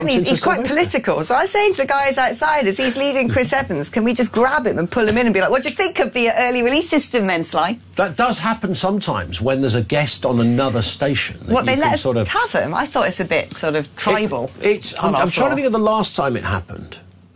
He's quite political. So I was saying to the guys outside, as he's leaving Chris Evans, can we just grab him and pull him in and be like, what do you think of the early release system then, Sly? That does happen sometimes when there's a guest on another station. What, they let us have him? I thought it's a bit sort of tribal. I'm trying to think of the last time it happened.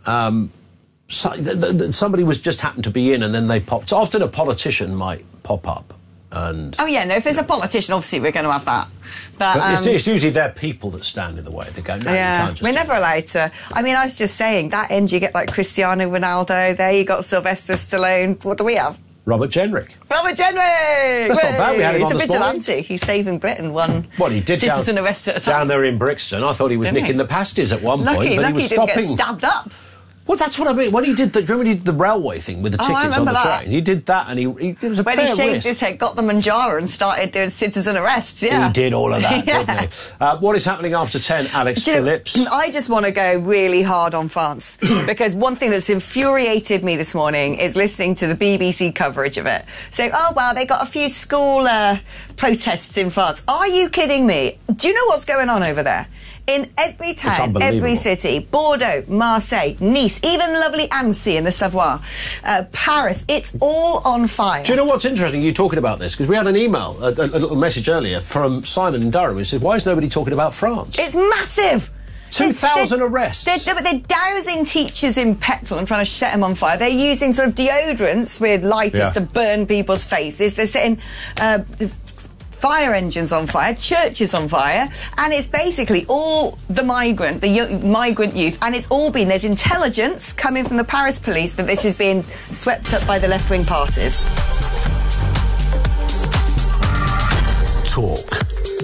Somebody just happened to be in and then they popped. So often a politician might pop up. Oh, yeah, no, if there's a politician, obviously we're going to have that. But it's usually their people that stand in the way. They go, no, yeah, you can't just... We're never allowed to... I mean, I was just saying, that end you get like Cristiano Ronaldo, there you got Sylvester Stallone. What do we have? Robert Jenrick. Robert Jenrick! That's not bad, we had him on this morning. He's a vigilante. He's saving Britain one he did citizen arrest at a time. Down there in Brixton. I thought he was nicking the pasties at one point, but he was stopping... Lucky he didn't get stabbed up. Well, that's what I mean. When he did remember when he did the railway thing with the tickets on the train? He did that, and it was a fair risk. When he shaved his head, got the Manjaro and started doing citizen arrests, yeah. He did all of that, didn't he? What is happening after 10, Alex Phillips? I just want to go really hard on France, because one thing that's infuriated me this morning is listening to the BBC coverage of it, saying, oh, well, they got a few school protests in France. Are you kidding me? Do you know what's going on over there? In every town, every city, Bordeaux, Marseille, Nice, even lovely Annecy in the Savoie, Paris, it's all on fire. Do you know what's interesting, you talking about this? Because we had an email, a little message earlier from Simon in Durham who said, why is nobody talking about France? It's massive! 2,000 arrests. They're dousing teachers in petrol and trying to set them on fire. They're using sort of deodorants with lighters to burn people's faces. They're setting... fire engines on fire, churches on fire, and it's basically all the migrant youth, and it's all been, there's intelligence coming from the Paris police that this is being swept up by the left-wing parties. Talk.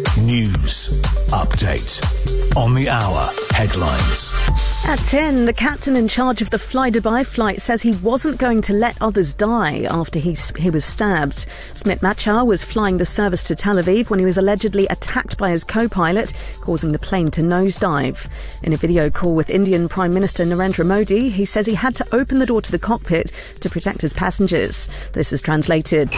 News. Update. On the hour. Headlines. At 10, the captain in charge of the Fly Dubai flight says he wasn't going to let others die after he was stabbed. Smit Machar was flying the service to Tel Aviv when he was allegedly attacked by his co-pilot, causing the plane to nosedive. In a video call with Indian Prime Minister Narendra Modi, he says he had to open the door to the cockpit to protect his passengers. This is translated.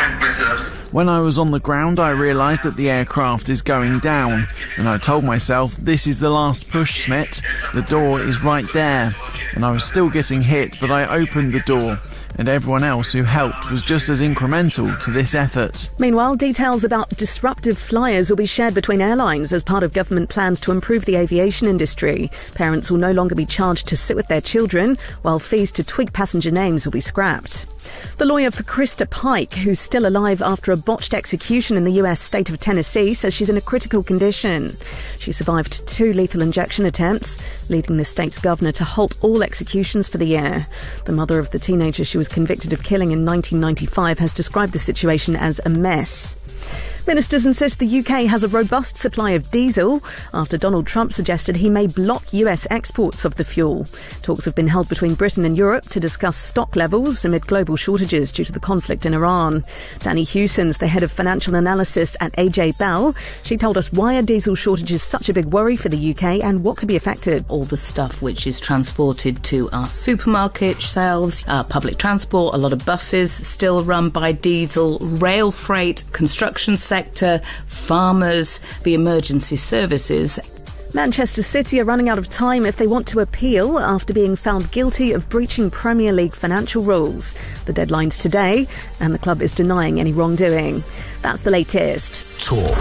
When I was on the ground, I realised that the aircraft is going down, and I told myself, this is the last push, Smit. The door is right there, and I was still getting hit, but I opened the door, and everyone else who helped was just as incremental to this effort. Meanwhile, details about disruptive flyers will be shared between airlines as part of government plans to improve the aviation industry. Parents will no longer be charged to sit with their children, while fees to tweak passenger names will be scrapped. The lawyer for Krista Pike, who's still alive after a botched execution in the US state of Tennessee, says she's in a critical condition. She survived 2 lethal injection attempts, leading the state's governor to halt all executions for the year. The mother of the teenager she was convicted of killing in 1995 has described the situation as a mess. Ministers insist the UK has a robust supply of diesel after Donald Trump suggested he may block US exports of the fuel. Talks have been held between Britain and Europe to discuss stock levels amid global shortages due to the conflict in Iran. Danny Hewson's the head of financial analysis at AJ Bell. She told us why are diesel shortages such a big worry for the UK and what could be affected. All the stuff which is transported to our supermarket shelves, our public transport, a lot of buses still run by diesel, rail freight, construction sector, farmers, the emergency services. Manchester City are running out of time if they want to appeal after being found guilty of breaching Premier League financial rules. The deadline's today, and the club is denying any wrongdoing. That's the latest. Talk.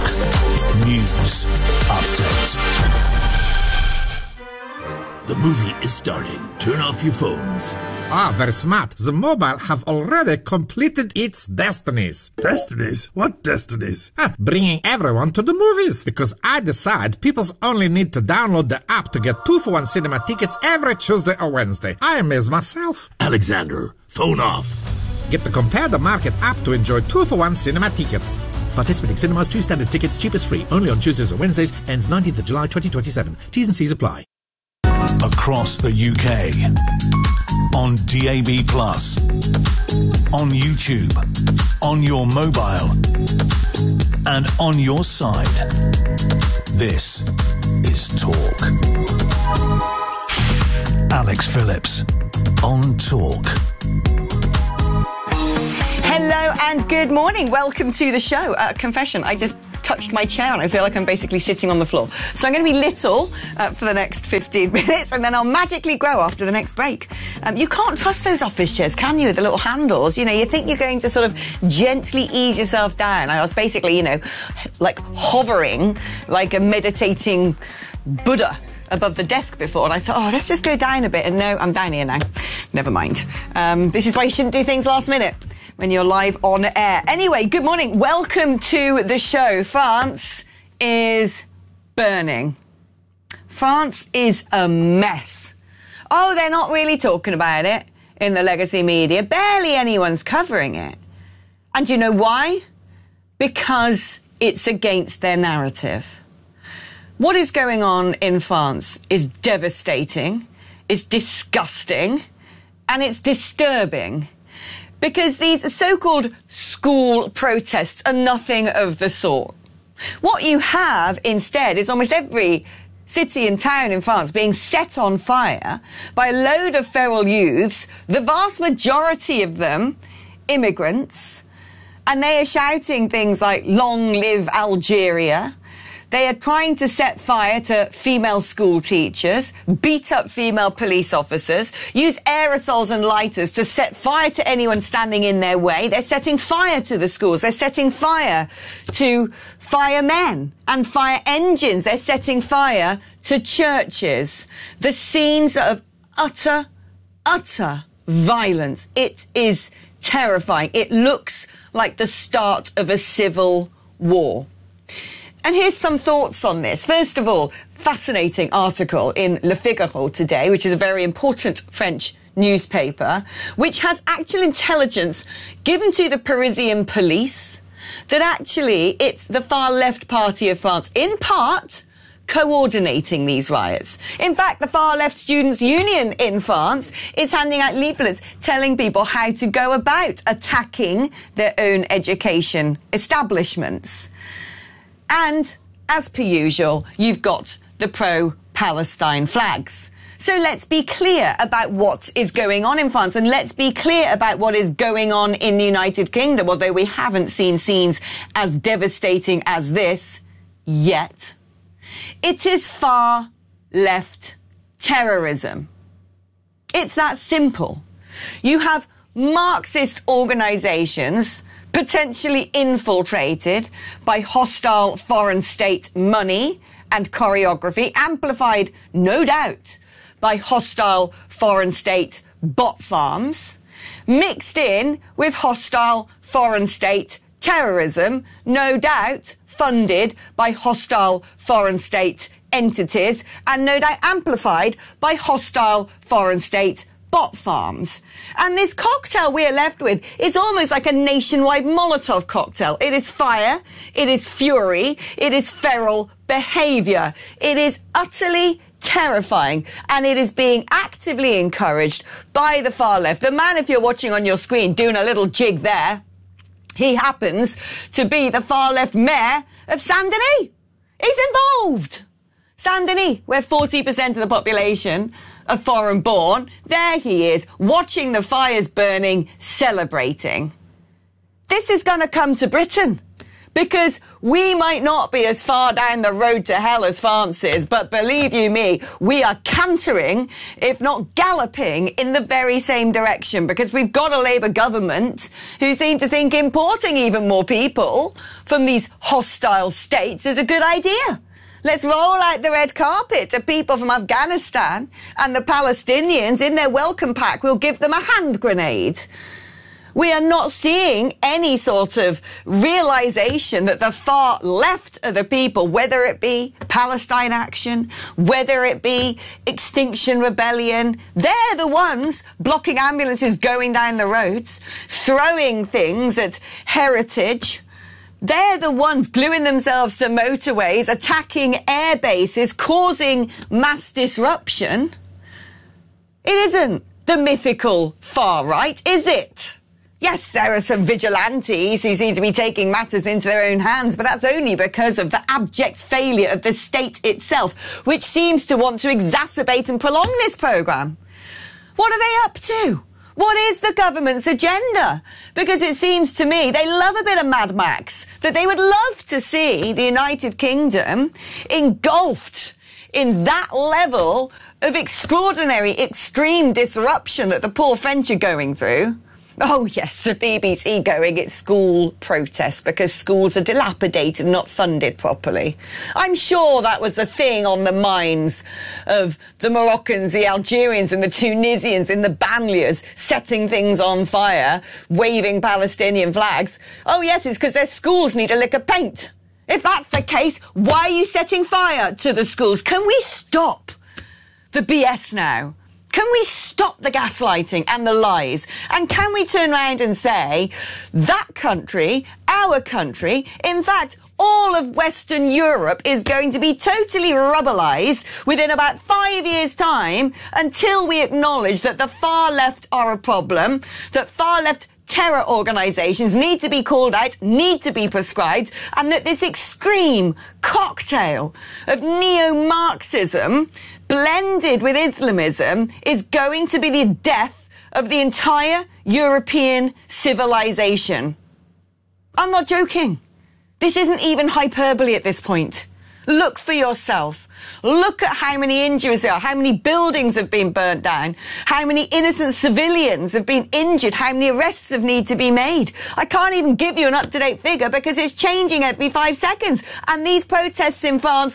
News. Update. The movie is starting. Turn off your phones. Ah, very smart. The mobile have already completed its destinies. Destinies? What destinies? Bringing everyone to the movies. Because I decide people only need to download the app to get 2-for-1 cinema tickets every Tuesday or Wednesday. I amaze myself. Alexander, phone off. Get the Compare the Market app to enjoy 2-for-1 cinema tickets. Participating cinemas, 2 standard tickets, cheapest free. Only on Tuesdays or Wednesdays. Ends 19th of July 2027. T's and C's apply. Across the UK. On DAB+, on YouTube, on your mobile, and on your side. This is Talk. Alex Phillips on Talk. Hello and good morning. Welcome to the show. Confession, I just touched my chair and I feel like I'm basically sitting on the floor. So I'm going to be little for the next 15 minutes and then I'll magically grow after the next break. You can't trust those office chairs, can you, with the little handles? You know, you think you're going to sort of gently ease yourself down. I was basically, you know, like hovering like a meditating Buddha above the desk before, and I thought, oh, let's just go down a bit, and no, I'm down here now. Never mind. This is why you shouldn't do things last minute when you're live on air. Anyway, good morning. Welcome to the show. France is burning. France is a mess. Oh, they're not really talking about it in the legacy media. Barely anyone's covering it. And do you know why? Because it's against their narrative. What is going on in France is devastating, it's disgusting, and it's disturbing. Because these so-called school protests are nothing of the sort. What you have instead is almost every city and town in France being set on fire by a load of feral youths, the vast majority of them immigrants, and they are shouting things like, "Long live Algeria." They are trying to set fire to female school teachers, beat up female police officers, use aerosols and lighters to set fire to anyone standing in their way. They're setting fire to the schools. They're setting fire to firemen and fire engines. They're setting fire to churches. The scenes of utter violence. It is terrifying. It looks like the start of a civil war. And here's some thoughts on this. First of all, fascinating article in Le Figaro today, which is a very important French newspaper, which has actual intelligence given to the Parisian police that actually it's the far left party of France, in part, coordinating these riots. In fact, the far left students' union in France is handing out leaflets telling people how to go about attacking their own education establishments. And, as per usual, you've got the pro-Palestine flags. So let's be clear about what is going on in France, and let's be clear about what is going on in the United Kingdom, although we haven't seen scenes as devastating as this yet. It is far-left terrorism. It's that simple. You have Marxist organisations potentially infiltrated by hostile foreign state money and choreography, amplified, no doubt, by hostile foreign state bot farms, mixed in with hostile foreign state terrorism, no doubt funded by hostile foreign state entities, and no doubt amplified by hostile foreign state bot farms. And this cocktail we're left with is almost like a nationwide Molotov cocktail. It is fire, it is fury, it is feral behaviour. It is utterly terrifying, and it is being actively encouraged by the far left. The man, if you're watching on your screen, doing a little jig there, he happens to be the far left mayor of Saint-Denis. He's involved. Saint-Denis, where 40% of the population are foreign born, there he is, watching the fires burning, celebrating. This is going to come to Britain, because we might not be as far down the road to hell as France is, but believe you me, we are cantering, if not galloping, in the very same direction, because we've got a Labour government who seem to think importing even more people from these hostile states is a good idea. Let's roll out the red carpet to people from Afghanistan, and the Palestinians in their welcome pack will give them a hand grenade. We are not seeing any sort of realisation that the far left of the people, whether it be Palestine Action, whether it be Extinction Rebellion, they're the ones blocking ambulances going down the roads, throwing things at heritage. They're the ones gluing themselves to motorways, attacking air bases, causing mass disruption. It isn't the mythical far right, is it? Yes, there are some vigilantes who seem to be taking matters into their own hands, but that's only because of the abject failure of the state itself, which seems to want to exacerbate and prolong this programme. What are they up to? What is the government's agenda? Because it seems to me they love a bit of Mad Max, that they would love to see the United Kingdom engulfed in that level of extraordinary, extreme disruption that the poor French are going through. Oh, yes, the BBC going, it's school protests because schools are dilapidated and not funded properly. I'm sure that was the thing on the minds of the Moroccans, the Algerians and the Tunisians in the banlieues, setting things on fire, waving Palestinian flags. Oh, yes, it's because their schools need a lick of paint. If that's the case, why are you setting fire to the schools? Can we stop the BS now? Can we stop the gaslighting and the lies? And can we turn around and say, that country, our country, in fact, all of Western Europe is going to be totally rubberized within about 5 years' time until we acknowledge that the far left are a problem, that far left terror organisations need to be called out, need to be prescribed, and that this extreme cocktail of neo-Marxism blended with Islamism is going to be the death of the entire European civilization. I'm not joking. This isn't even hyperbole at this point. Look for yourself. Look at how many injuries there are, how many buildings have been burnt down, how many innocent civilians have been injured, how many arrests have need to be made. I can't even give you an up-to-date figure because it's changing every 5 seconds. And these protests in France,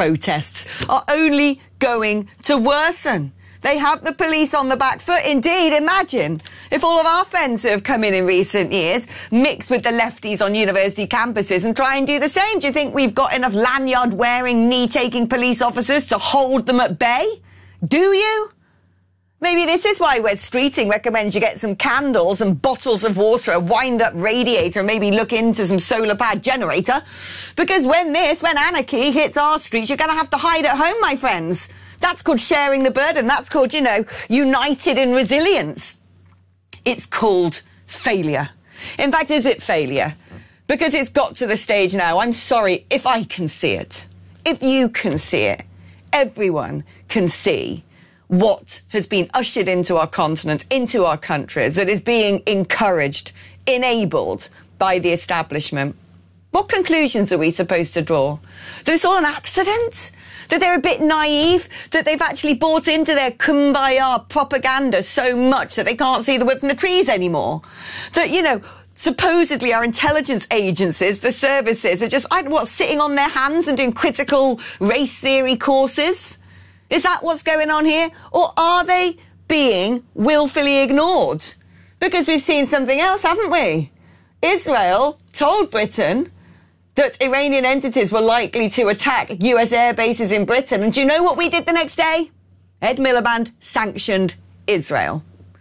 are only going to worsen. They have the police on the back foot. Indeed, imagine if all of our friends who have come in recent years mix with the lefties on university campuses and try and do the same. Do you think we've got enough lanyard-wearing, knee-taking police officers to hold them at bay? Do you? Maybe this is why Wes Streeting recommends you get some candles and bottles of water, a wind-up radiator, and maybe look into some solar-powered generator. Because when anarchy hits our streets, you're going to have to hide at home, my friends. That's called sharing the burden. That's called, united in resilience. It's called failure. In fact, is it failure? Because it's got to the stage now, I'm sorry, if I can see it, if you can see it, everyone can see what has been ushered into our continent, into our countries, that is being encouraged, enabled by the establishment. What conclusions are we supposed to draw? That it's all an accident? That they're a bit naive? That they've actually bought into their kumbaya propaganda so much that they can't see the wood from the trees anymore? That, supposedly our intelligence agencies, the services, are just, sitting on their hands and doing critical race theory courses? Is that what's going on here? Or are they being willfully ignored? Because we've seen something else, haven't we? Israel told Britain that Iranian entities were likely to attack US air bases in Britain. And do you know what we did the next day? Ed Miliband sanctioned Israel.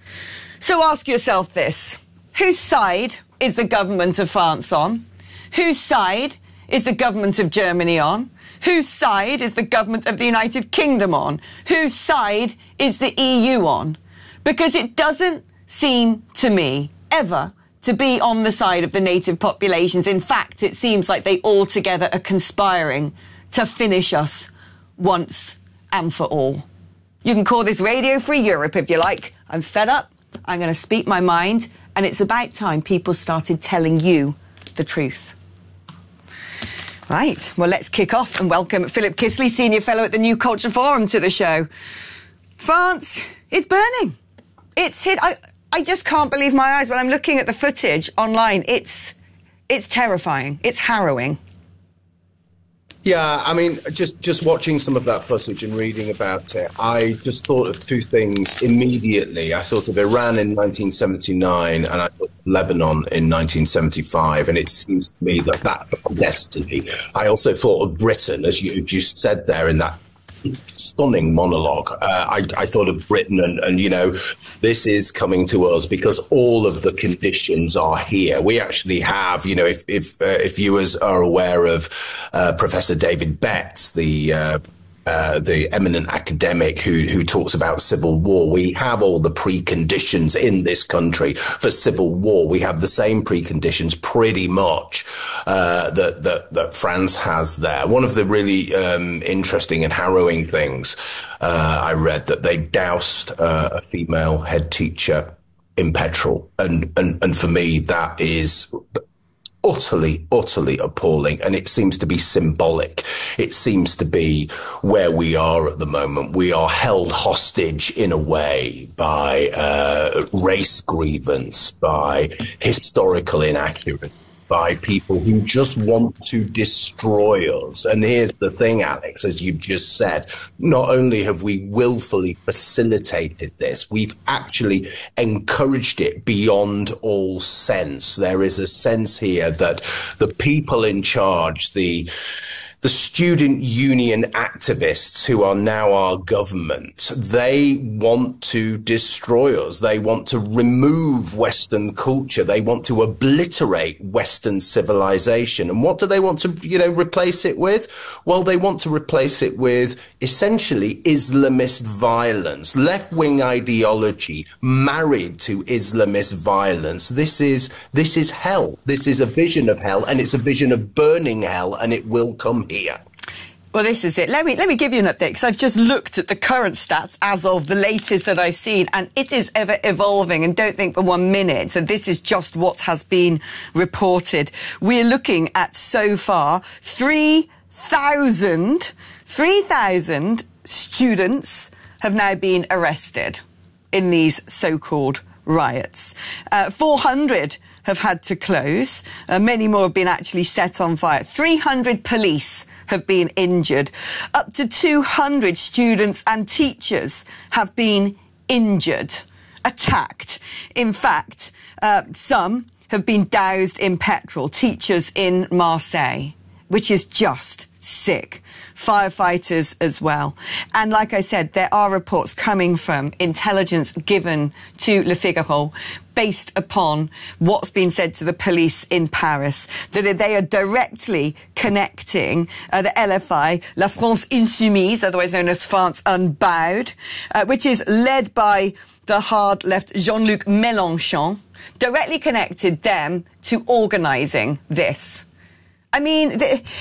So ask yourself this. Whose side is the government of France on? Whose side is the government of Germany on? Whose side is the government of the United Kingdom on? Whose side is the EU on? Because it doesn't seem to me ever to be on the side of the native populations. In fact, it seems like they all together are conspiring to finish us once and for all. You can call this Radio Free Europe if you like. I'm fed up. I'm going to speak my mind. And it's about time people started telling you the truth. Right, well, let's kick off and welcome Philip Kisley, Senior Fellow at the New Culture Forum, to the show. France is burning. It's hit. I just can't believe my eyes when I'm looking at the footage online. It's terrifying. It's harrowing. Yeah, I mean, just watching some of that footage and reading about it, I just thought of two things immediately. I thought of Iran in 1979 and I thought of Lebanon in 1975, and it seems to me that that's destiny. I also thought of Britain, as you just said there in that stunning monologue. I thought of Britain and this is coming to us because all of the conditions are here. We actually have, if viewers are aware of Professor David Betts, the eminent academic who talks about civil war. We have all the preconditions in this country for civil war. We have the same preconditions pretty much that France has there. One of the really interesting and harrowing things I read that they doused a female head teacher in petrol. And for me, that is utterly appalling, and it seems to be symbolic. It seems to be where we are at the moment. We are held hostage in a way by race grievance, by historical inaccuracy, by people who just want to destroy us. And here's the thing, Alex, as you've just said, not only have we willfully facilitated this, we've actually encouraged it beyond all sense. There is a sense here that the people in charge, the student union activists who are now our government, they want to destroy us. They want to remove Western culture. They want to obliterate Western civilization. And what do they want to, replace it with? Well, they want to replace it with essentially Islamist violence, left-wing ideology married to Islamist violence. This is hell. This is a vision of hell, and it's a vision of burning hell, and it will come here. Well, this is it. Let me give you an update, because I've just looked at the current stats as of the latest that I've seen, and it is ever evolving. And don't think for 1 minute that this is just what has been reported. We're looking at so far 3,000 students have now been arrested in these so-called riots. 400 have had to close. Many more have been actually set on fire. 300 police have been injured. Up to 200 students and teachers have been injured, attacked. In fact, some have been doused in petrol, teachers in Marseille, which is just sick. Firefighters as well. And like I said, there are reports coming from intelligence given to Le Figaro based upon what's been said to the police in Paris, that they are directly connecting the LFI, La France Insoumise, otherwise known as France Unbowed, which is led by the hard left Jean-Luc Mélenchon, directly connected them to organising this. I mean,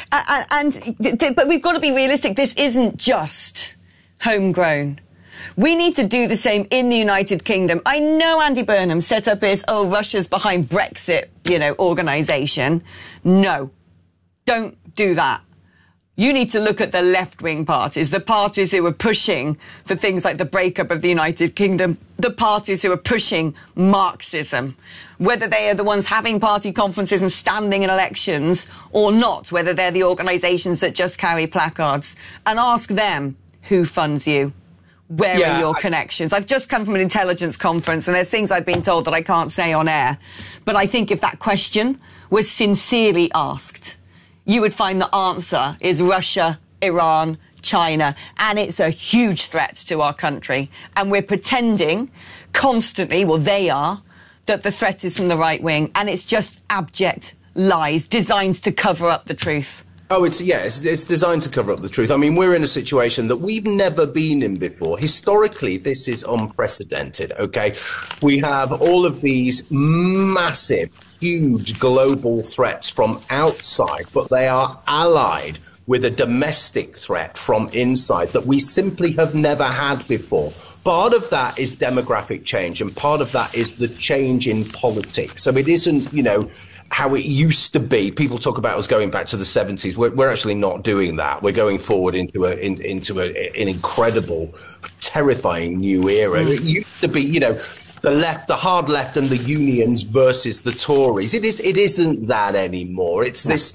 but we've got to be realistic. This isn't just homegrown. We need to do the same in the United Kingdom. I know Andy Burnham set up his, Russia's behind Brexit, organisation. No, don't do that. You need to look at the left-wing parties, the parties who are pushing for things like the breakup of the United Kingdom, the parties who are pushing Marxism, whether they are the ones having party conferences and standing in elections or not, whether they're the organisations that just carry placards, and ask them who funds you. Where are your connections? I've just come from an intelligence conference, and there's things I've been told that I can't say on air. But I think if that question was sincerely asked, you would find the answer is Russia, Iran, China, and it's a huge threat to our country. And we're pretending constantly, well, they are, that the threat is from the right wing, and it's just abject lies designed to cover up the truth. Oh, it's designed to cover up the truth. I mean, we're in a situation that we've never been in before. Historically, this is unprecedented, okay? We have all of these massive, huge global threats from outside, but they are allied with a domestic threat from inside that we simply have never had before. Part of that is demographic change, and part of that is the change in politics. So it isn't, how it used to be. People talk about us going back to the 70s. We're actually not doing that. We're going forward into an incredible, terrifying new era. It used to be, the left, the hard left, and the unions versus the Tories. It isn't that anymore. It's this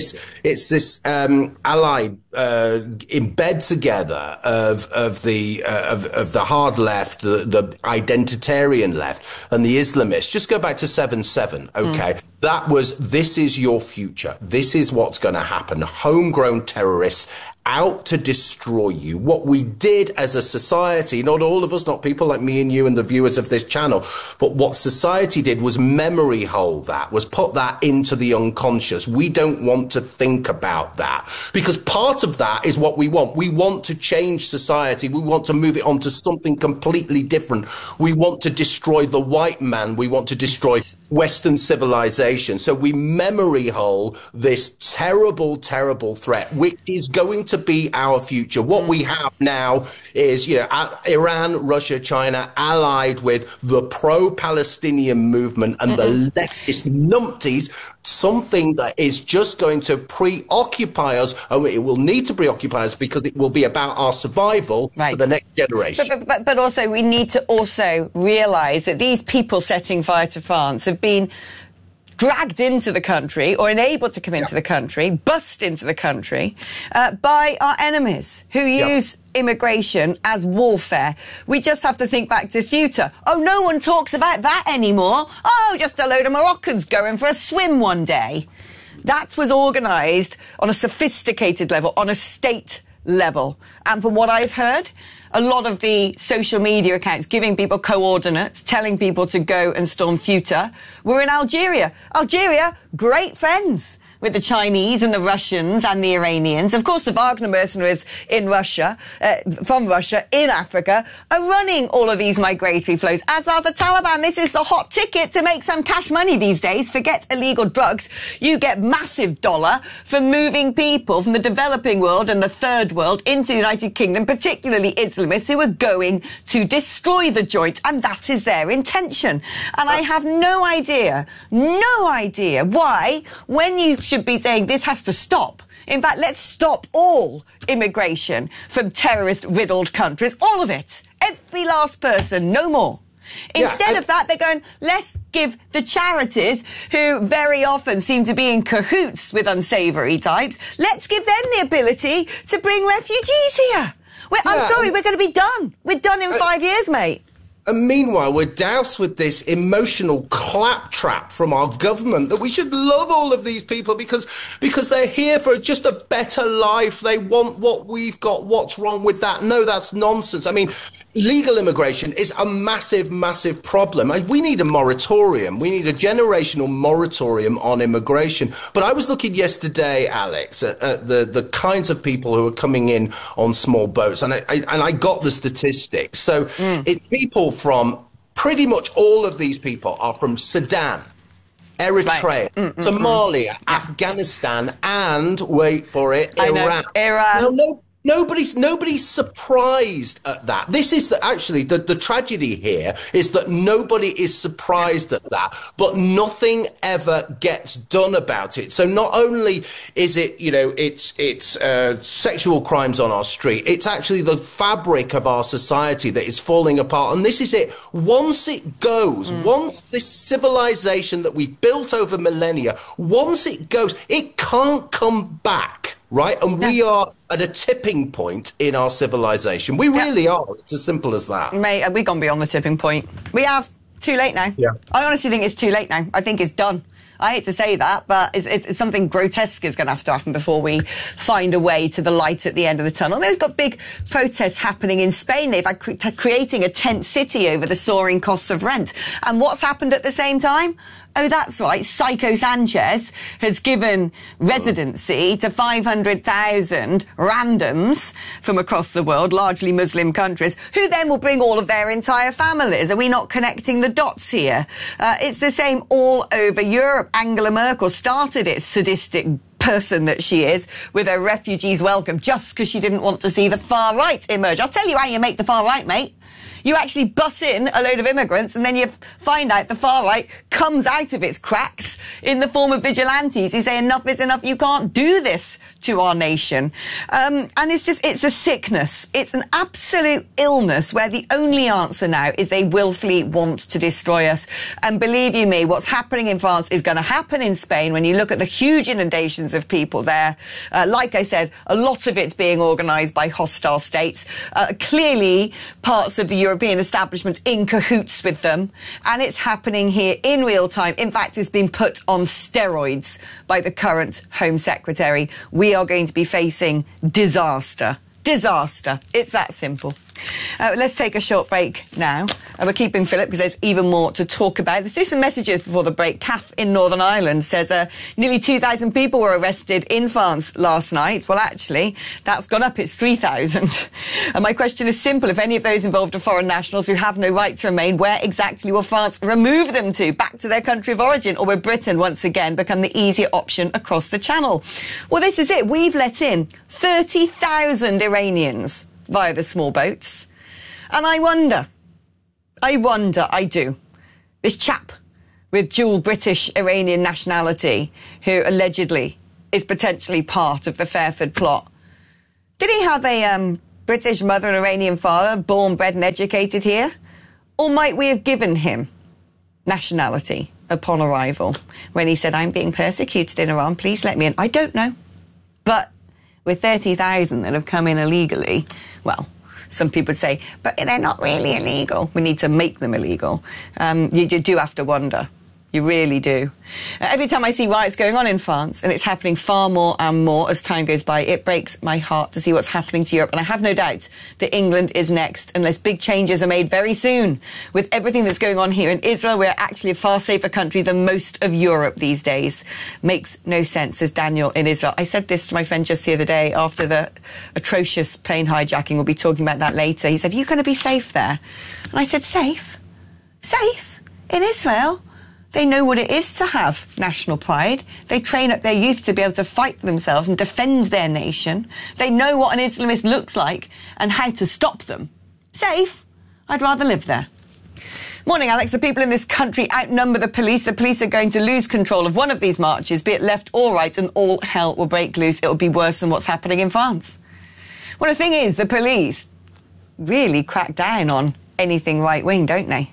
allied embed together of the hard left, the identitarian left, and the Islamists. Just go back to 7/7, okay? That was, this is your future. This is what's going to happen. Homegrown terrorists out to destroy you. What we did as a society, not all of us, not people like me and you and the viewers of this channel, but what society did was memory hole that, was put that into the unconscious. We don't want to think about that, because part of that is what we want. We want to change society. We want to move it on to something completely different. We want to destroy the white man. We want to destroy Western civilization. So we memory hole this terrible, terrible threat, which is going to be our future. What we have now is, Iran, Russia, China allied with the pro-Palestinian movement and the leftist numpties, something that is just going to preoccupy us, and it will need to preoccupy us because it will be about our survival for the next generation. But also, we need to also realise that these people setting fire to France have been dragged into the country or enabled to come into the country, bust into the country by our enemies who use immigration as warfare. We just have to think back to Ceuta. Oh, no one talks about that anymore. Oh, just a load of Moroccans going for a swim one day. That was organised on a sophisticated level, on a state level. And from what I've heard, a lot of the social media accounts giving people coordinates, telling people to go and storm Ceuta, were in Algeria. Algeria, great friends with the Chinese and the Russians and the Iranians. Of course, the Wagner mercenaries in Russia, from Russia, in Africa, are running all of these migratory flows, as are the Taliban. This is the hot ticket to make some cash money these days. Forget illegal drugs. You get massive dollar for moving people from the developing world and the third world into the United Kingdom, particularly Islamists who are going to destroy the joint, and that is their intention. And I have no idea why, when you should be saying this has to stop. In fact, let's stop all immigration from terrorist-riddled countries. All of it. Every last person. No more. Instead of that, they're going, let's give the charities, who very often seem to be in cahoots with unsavoury types, let's give them the ability to bring refugees here. I'm sorry, we're going to be done. We're done in 5 years, mate. And meanwhile, we're doused with this emotional claptrap from our government that we should love all of these people because they're here for just a better life. They want what we've got. What's wrong with that? No, that's nonsense. I mean, legal immigration is a massive, massive problem. We need a moratorium. We need a generational moratorium on immigration. But I was looking yesterday, Alex, at the kinds of people who are coming in on small boats, and I got the statistics. So it's people from pretty much all of these people are from Sudan, Eritrea, Somalia, Afghanistan, and wait for it, Iran. Iran. Nobody's surprised at that. This is actually the tragedy here is that nobody is surprised at that, but nothing ever gets done about it. So not only is it, it's sexual crimes on our street, it's actually the fabric of our society that is falling apart. And this is it. Once it goes, once this civilization that we've built over millennia, once it goes, it can't come back. Right? And we are at a tipping point in our civilization. We really are. It's as simple as that. Mate, we've gone beyond the tipping point. We have. Too late now. Yeah. I honestly think it's too late now. I think it's done. I hate to say that, but it's something grotesque is going to have to happen before we find a way to the light at the end of the tunnel. There's got big protests happening in Spain. They've had creating a tent city over the soaring costs of rent. And what's happened at the same time? Oh, that's right. Psycho Sanchez has given residency to 500,000 randoms from across the world, largely Muslim countries, who then will bring all of their entire families. Are we not connecting the dots here? It's the same all over Europe. Angela Merkel started it, sadistic person that she is, with her refugees welcome, just because she didn't want to see the far right emerge. I'll tell you how you make the far right, mate. You actually bus in a load of immigrants and then you find out the far right comes out of its cracks in the form of vigilantes who say enough is enough, you can't do this to our nation. And it's a sickness. It's an absolute illness where the only answer now is they willfully want to destroy us. And believe you me, what's happening in France is going to happen in Spain when you look at the huge inundations of people there. Like I said, a lot of it's being organised by hostile states. Clearly, parts of the European establishment in cahoots with them, and it's happening here in real time. In fact, it's been put on steroids by the current Home Secretary. We are going to be facing disaster. Disaster. It's that simple. Let's take a short break now. We're keeping Philip because there's even more to talk about. Let's do some messages before the break. Kath in Northern Ireland says nearly 2,000 people were arrested in France last night. Well, actually, that's gone up. It's 3,000. And my question is simple. If any of those involved are foreign nationals who have no right to remain, where exactly will France remove them to? Back to their country of origin? Or will Britain once again become the easier option across the channel? Well, this is it. We've let in 30,000 Iranians via the small boats. And I do. This chap with dual British-Iranian nationality who allegedly is potentially part of the Fairford plot. Did he have a British mother and Iranian father, born, bred and educated here? Or might we have given him nationality upon arrival when he said, I'm being persecuted in Iran, please let me in? I don't know. But with 30,000 that have come in illegally, well, some people say, but they're not really illegal. We need to make them illegal. You do have to wonder. You really do. Every time I see riots going on in France, and it's happening far more and more as time goes by, it breaks my heart to see what's happening to Europe. And I have no doubt that England is next, unless big changes are made very soon. With everything that's going on here in Israel, we're actually a far safer country than most of Europe these days. Makes no sense, says Daniel in Israel. I said this to my friend just the other day after the atrocious plane hijacking. We'll be talking about that later. He said, are you going to be safe there? And I said, safe? Safe? In Israel? They know what it is to have national pride. They train up their youth to be able to fight for themselves and defend their nation. They know what an Islamist looks like and how to stop them. Safe? I'd rather live there. Morning, Alex. The people in this country outnumber the police. The police are going to lose control of one of these marches, be it left or right, and all hell will break loose. It will be worse than what's happening in France. Well, the thing is, the police really crack down on anything right-wing, don't they?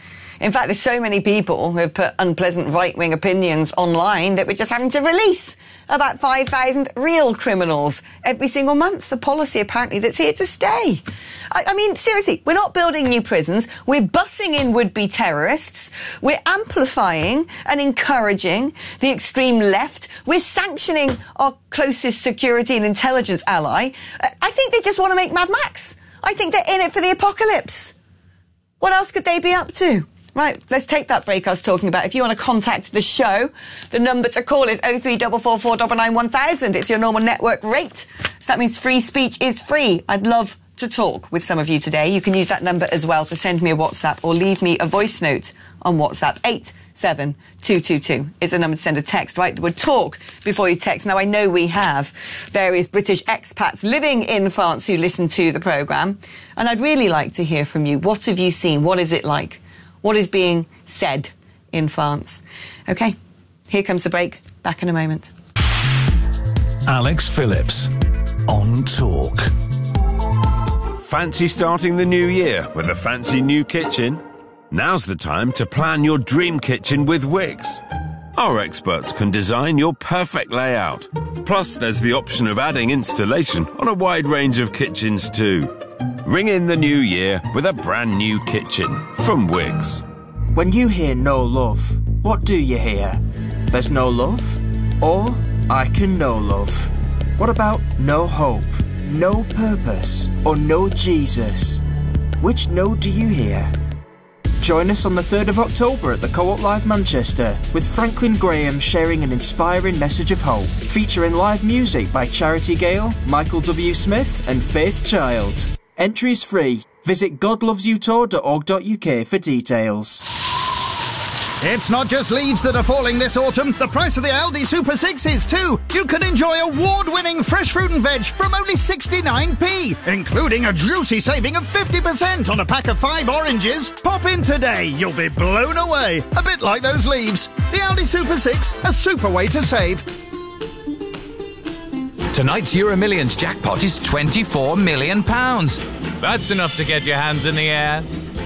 In fact, there's so many people who have put unpleasant right-wing opinions online that we're just having to release about 5,000 real criminals every single month. A policy, apparently, that's here to stay. I mean, seriously, we're not building new prisons. We're bussing in would-be terrorists. We're amplifying and encouraging the extreme left. We're sanctioning our closest security and intelligence ally. I think they just want to make Mad Max. I think they're in it for the apocalypse. What else could they be up to? Right, let's take that break I was talking about. If you want to contact the show, the number to call is 03444 999 1000. It's your normal network rate. So that means free speech is free. I'd love to talk with some of you today. You can use that number as well to send me a WhatsApp or leave me a voice note on WhatsApp. 87222 is the number to send a text, right? The word talk before you text. Now, I know we have various British expats living in France who listen to the programme, and I'd really like to hear from you. What have you seen? What is it like? What is being said in France? OK, here comes the break. Back in a moment. Alex Phillips on Talk. Fancy starting the new year with a fancy new kitchen? Now's the time to plan your dream kitchen with Wix. Our experts can design your perfect layout. Plus, there's the option of adding installation on a wide range of kitchens too. Ring in the new year with a brand new kitchen from Wix. When you hear no love, what do you hear? There's no love? Or I can no love? What about no hope, no purpose, or no Jesus? Which no do you hear? Join us on the 3rd of October at the Co-op Live Manchester with Franklin Graham sharing an inspiring message of hope, featuring live music by Charity Gale, Michael W. Smith and Faith Child. Entry is free. Visit godlovesyoutour.org.uk for details. It's not just leaves that are falling this autumn. The price of the Aldi Super 6 is too. You can enjoy award-winning fresh fruit and veg from only 69p, including a juicy saving of 50% on a pack of 5 oranges. Pop in today. You'll be blown away. A bit like those leaves. The Aldi Super 6, a super way to save. Tonight's Euro Millions jackpot is £24 million. That's enough to get your hands in the air.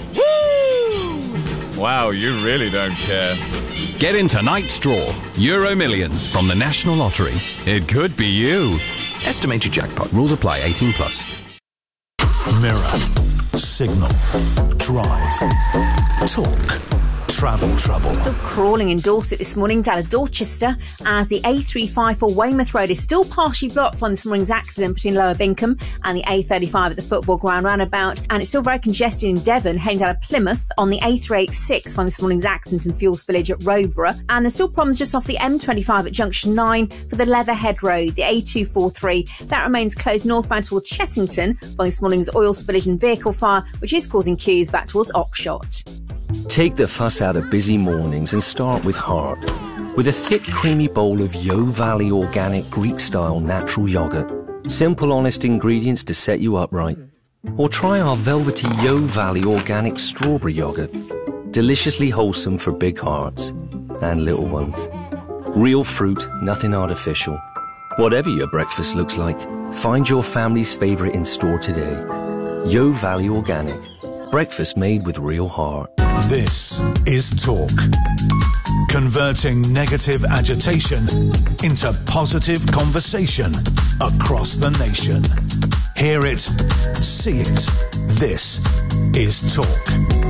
Woo! Wow, you really don't care. Get in tonight's draw. Euro Millions from the National Lottery. It could be you. Estimated jackpot. Rules apply. 18+. Mirror. Signal. Drive. Talk. travel trouble. Still crawling in Dorset this morning down to Dorchester as the A354 Weymouth Road is still partially blocked from this morning's accident between Lower Bingham and the A35 at the football ground roundabout, and it's still very congested in Devon heading down to Plymouth on the A386 from this morning's accident and fuel spillage at Rowborough, and there's still problems just off the M25 at Junction 9 for the Leatherhead Road. The A243 that remains closed northbound towards Chessington from this morning's oil spillage and vehicle fire, which is causing queues back towards Oxshott. Take the fuss out of busy mornings and start with heart. With a thick, creamy bowl of Yo Valley organic Greek-style natural yoghurt. Simple, honest ingredients to set you up right. Or try our velvety Yo Valley organic strawberry yoghurt. Deliciously wholesome for big hearts and little ones. Real fruit, nothing artificial. Whatever your breakfast looks like, find your family's favourite in store today. Yo Valley Organic. Breakfast made with real heart. This is Talk. Converting negative agitation into positive conversation across the nation. Hear it, see it. This is Talk.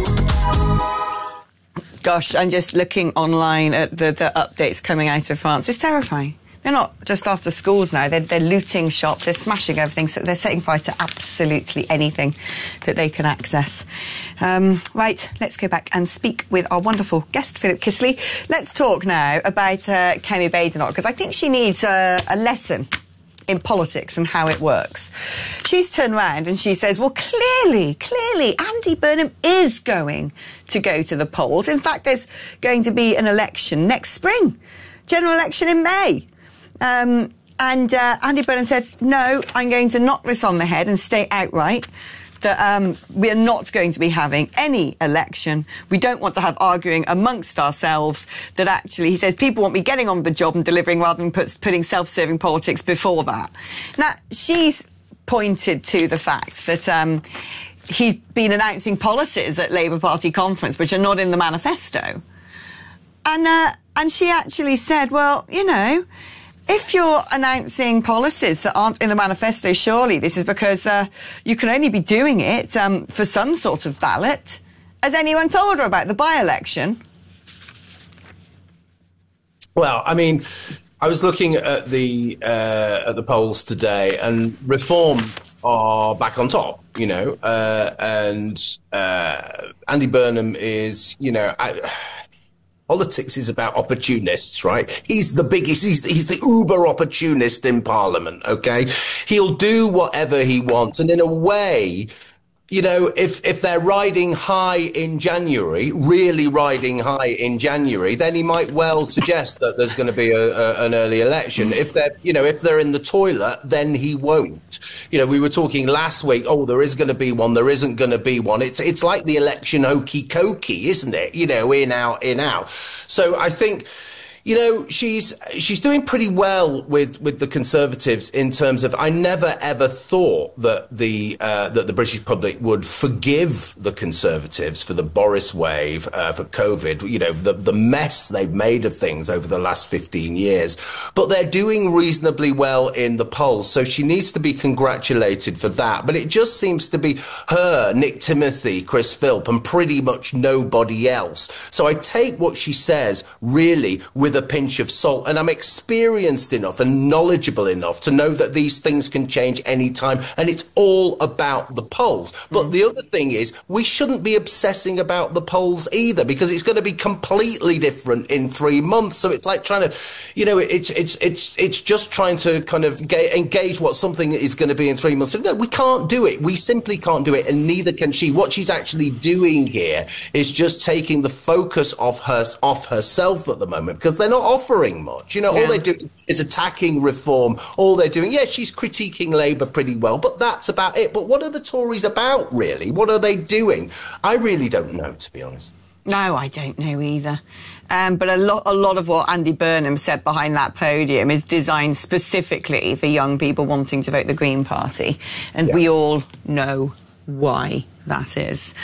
Gosh, I'm just looking online at the updates coming out of France. It's terrifying. They're not just after schools now. They're looting shops. They're smashing everything. So they're setting fire to absolutely anything that they can access. Right, let's go back and speak with our wonderful guest, Philip Kisley. Let's talk now about Kemi Badenoch, because I think she needs a lesson in politics and how it works. She's turned around and she says, well, clearly, Andy Burnham is going to go to the polls. In fact, there's going to be an election next spring, general election in May. And Andy Burnham said, no, I'm going to knock this on the head and state outright that we are not going to be having any election. We don't want to have arguing amongst ourselves. That actually, he says, people want me getting on with the job and delivering rather than putting self-serving politics before that. Now, she's pointed to the fact that he's been announcing policies at Labour Party conference which are not in the manifesto. And she actually said, well, you know, if you're announcing policies that aren't in the manifesto, surely this is because you can only be doing it for some sort of ballot. Has anyone told her about the by-election? Well, I mean, I was looking at the polls today, and Reform are back on top, you know, and Andy Burnham is, you know... Politics is about opportunists, right? He's the biggest, he's the uber opportunist in Parliament, okay? He'll do whatever he wants. And in a way, you know, if they're riding high in January, really riding high in January, then he might well suggest that there's going to be an early election. If they're in the toilet, then he won't. You know, we were talking last week, oh, there is going to be one, there isn't going to be one. It's like the election hokey cokey, isn't it? You know, in, out, in, out. So I think, you know, she's doing pretty well with the Conservatives in terms of, I never ever thought that the British public would forgive the Conservatives for the Boris wave, for COVID, you know, the mess they've made of things over the last 15 years. But they're doing reasonably well in the polls, so she needs to be congratulated for that. But it just seems to be her, Nick Timothy, Chris Philp, and pretty much nobody else. So I take what she says really with a pinch of salt, and I'm experienced enough and knowledgeable enough to know that these things can change any time, and it's all about the polls. But the other thing is, we shouldn't be obsessing about the polls either, because it's going to be completely different in 3 months. So it's like trying to, you know, it's just trying to kind of engage what something is going to be in 3 months. So no, we can't do it. We simply can't do it, and neither can she. What she's actually doing here is just taking the focus off herself at the moment, because they're not offering much. You know, all they do is attacking Reform. All they're doing, she's critiquing Labour pretty well, but that's about it. But what are the Tories about, really? What are they doing? I really don't know, to be honest. No, I don't know either. But a lot of what Andy Burnham said behind that podium is designed specifically for young people wanting to vote the Green Party. And we all know why that is.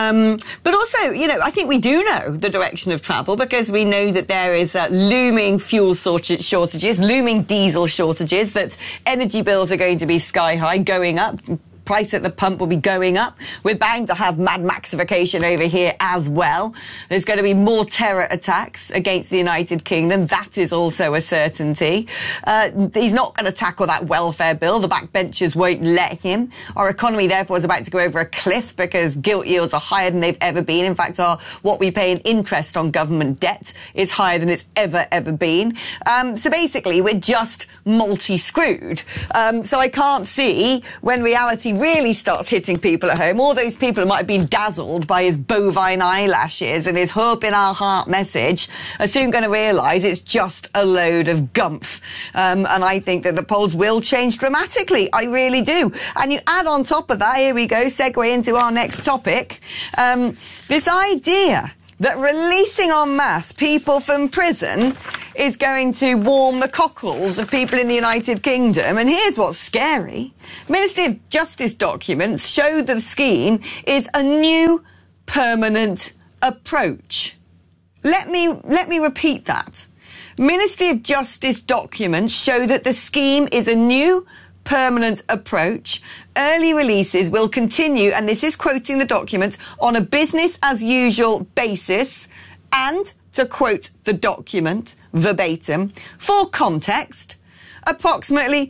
But also, you know, I think we do know the direction of travel, because we know that there is looming fuel shortages, looming diesel shortages, that energy bills are going to be sky high, going up. price at the pump will be going up. We're bound to have Mad Maxification over here as well. There's going to be more terror attacks against the United Kingdom. That is also a certainty. He's not going to tackle that welfare bill. The backbenchers won't let him. Our economy, therefore, is about to go over a cliff because gilt yields are higher than they've ever been. In fact, what we pay in interest on government debt is higher than it's ever been. So basically, we're just multi-screwed. So I can't see when reality really starts hitting people at home. All those people who might have been dazzled by his bovine eyelashes and his hope in our heart message are soon going to realise it's just a load of gumph. And I think that the polls will change dramatically. I really do. And you add on top of that, here we go, segue into our next topic, this idea that releasing en masse people from prison is going to warm the cockles of people in the United Kingdom. And here's what's scary. Ministry of Justice documents show that the scheme is a new permanent approach. Let me repeat that. Ministry of Justice documents show that the scheme is a new permanent approach. Early releases will continue, and this is quoting the document, on a business-as-usual basis, and, to quote the document verbatim, for context, approximately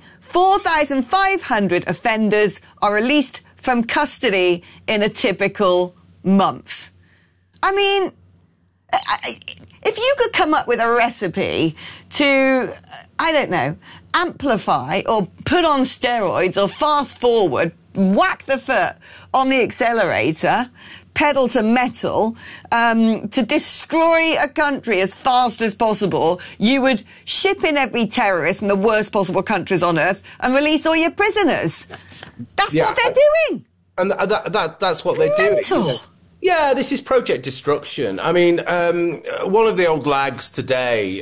4,500 offenders are released from custody in a typical month. I mean, if you could come up with a recipe to, I don't know, amplify or put on steroids or fast forward, whack the foot on the accelerator, pedal to metal, to destroy a country as fast as possible, you would ship in every terrorist from the worst possible countries on earth and release all your prisoners. That's what they're doing. And that's what they're doing. You know? Yeah, this is Project Destruction. I mean, one of the old lags today,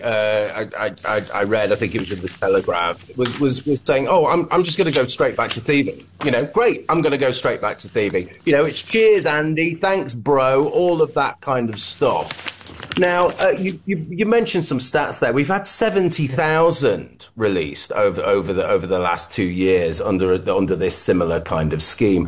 I read, I think it was in the Telegraph, was saying, "Oh, I'm just going to go straight back to thieving." You know, great, I'm going to go straight back to thieving. You know, it's cheers, Andy, thanks, bro, all of that kind of stuff. Now, you mentioned some stats there. We've had 70,000 released over the last 2 years under this similar kind of scheme.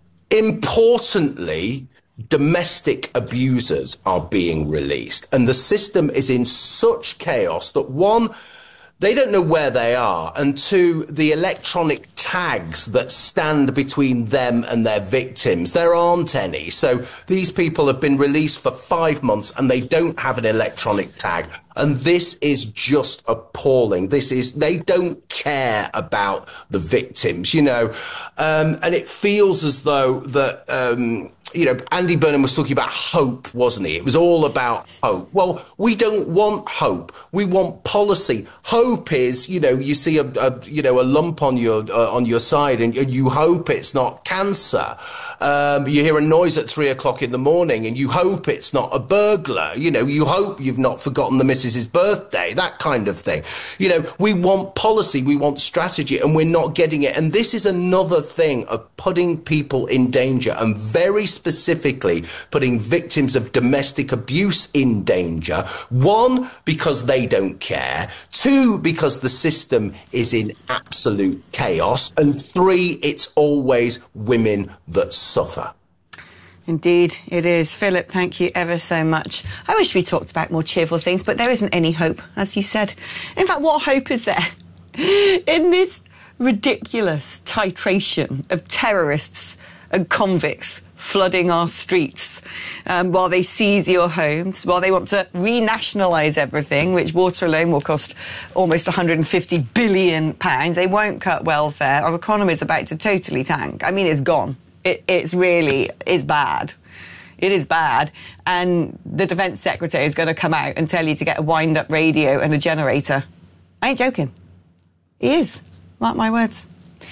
Importantly, domestic abusers are being released, and the system is in such chaos that, one, they don't know where they are, and two, the electronic tags that stand between them and their victims, there aren't any. So these people have been released for 5 months and they don't have an electronic tag. And this is just appalling. They don't care about the victims, you know. And it feels as though that, you know, Andy Burnham was talking about hope, wasn't he? It was all about hope. Well, we don't want hope. We want policy. Hope is, you know, you see a lump on your side and you hope it's not cancer. You hear a noise at 3 o'clock in the morning and you hope it's not a burglar. You know, you hope you've not forgotten the Mrs.'s birthday, that kind of thing. You know, we want policy, we want strategy, and we're not getting it. And this is another thing of putting people in danger, and very specifically putting victims of domestic abuse in danger. One, because they don't care. Two, because the system is in absolute chaos. And three, it's always women that suffer. Indeed, it is. Philip, thank you ever so much. I wish we talked about more cheerful things, but there isn't any hope, as you said. In fact, what hope is there in this ridiculous titration of terrorists and convicts flooding our streets while they seize your homes, while they want to renationalise everything, which water alone will cost almost £150 billion. They won't cut welfare. Our economy is about to totally tank. I mean, it's gone. It's bad. It is bad. And the Defence Secretary is going to come out and tell you to get a wind-up radio and a generator. I ain't joking. He is. Mark my words.